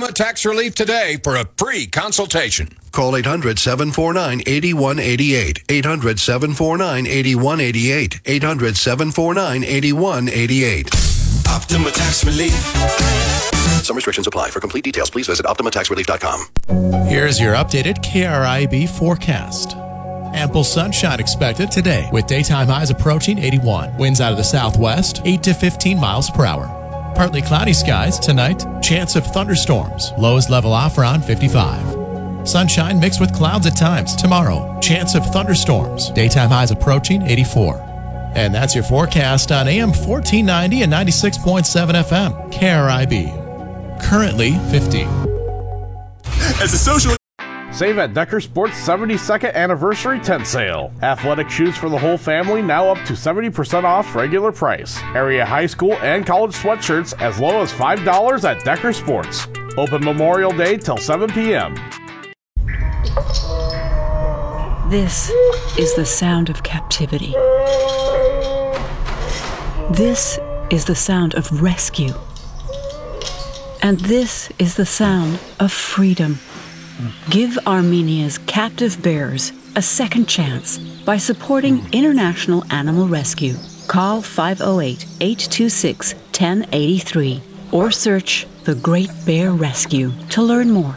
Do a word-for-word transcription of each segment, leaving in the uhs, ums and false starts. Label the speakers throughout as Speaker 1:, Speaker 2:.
Speaker 1: Optima Tax Relief today for a free consultation.
Speaker 2: Call eight hundred, seven four nine, eight one eight eight. eight hundred, seven four nine, eight one eight eight. eight hundred, seven four nine, eight one eight eight.
Speaker 3: Optima Tax Relief.
Speaker 2: Some restrictions apply. For complete details, please visit optima tax relief dot com.
Speaker 4: Here's your updated K R I B forecast. Ample sunshine expected today with daytime highs approaching eighty-one. Winds out of the southwest, eight to fifteen miles per hour. Partly cloudy skies tonight. Chance of thunderstorms. Lows level off around fifty-five. Sunshine mixed with clouds at times. Tomorrow, chance of thunderstorms. Daytime highs approaching eighty-four. And that's your forecast on A M fourteen ninety and ninety-six point seven F M. K R I B. Currently fifty.
Speaker 5: As a social... Save at Decker Sports seventy-second Anniversary Tent Sale. Athletic shoes for the whole family now up to seventy percent off regular price. Area high school and college sweatshirts as low as five dollars at Decker Sports. Open Memorial Day till seven p.m.
Speaker 6: This is the sound of captivity. This is the sound of rescue. And this is the sound of freedom. Give Armenia's captive bears a second chance by supporting International Animal Rescue. Call five oh eight, eight two six, one oh eight three or search The Great Bear Rescue to learn more.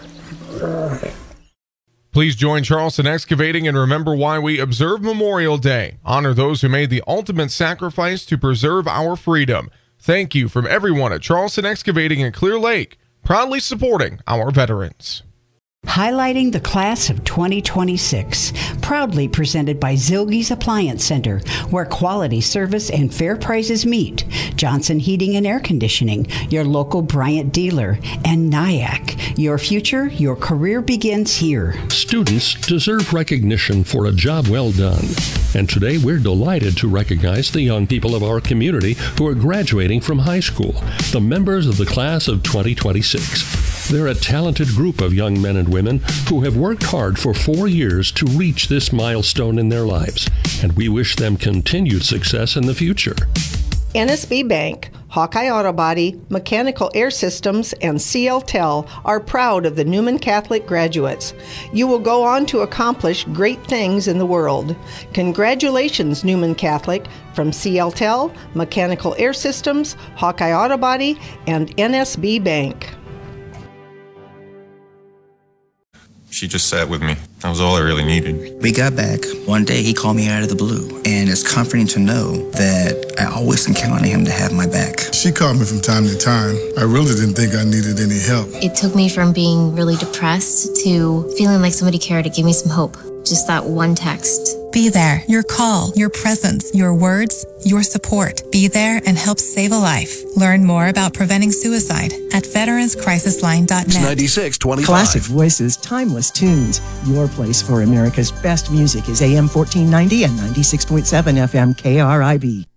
Speaker 7: Please join Charleston Excavating and remember why we observe Memorial Day. Honor those who made the ultimate sacrifice to preserve our freedom. Thank you from everyone at Charleston Excavating in Clear Lake, proudly supporting our veterans.
Speaker 8: Highlighting the class of twenty twenty-six, proudly presented by Zilge's Appliance Center, where quality service and fair prices meet. Johnson Heating and Air Conditioning, your local Bryant dealer, and NIAC. Your future, your career begins here.
Speaker 9: Students deserve recognition for a job well done. And today we're delighted to recognize the young people of our community who are graduating from high school, the members of the class of twenty twenty-six. They're a talented group of young men and women who have worked hard for four years to reach this milestone in their lives, and we wish them continued success in the future.
Speaker 10: N S B Bank, Hawkeye Auto Body, Mechanical Air Systems, and C L Tel are proud of the Newman Catholic graduates. You will go on to accomplish great things in the world. Congratulations, Newman Catholic, from C L Tel, Mechanical Air Systems, Hawkeye Auto Body, and N S B Bank.
Speaker 11: She just sat with me. That was all I really needed.
Speaker 12: We got back. One day he called me out of the blue, and it's comforting to know that I always can count on him to have my back.
Speaker 13: She called me from time to time. I really didn't think I needed any help.
Speaker 14: It took me from being really depressed to feeling like somebody cared to give me some hope. Just that one text.
Speaker 15: Be there. Your call, your presence, your words, your support. Be there and help save a life. Learn more about preventing suicide at veterans crisis line dot net.
Speaker 2: ninety-six twenty-five.
Speaker 16: Classic voices, timeless tunes. Your place for America's best music is A M fourteen ninety and ninety-six point seven F M K R I B.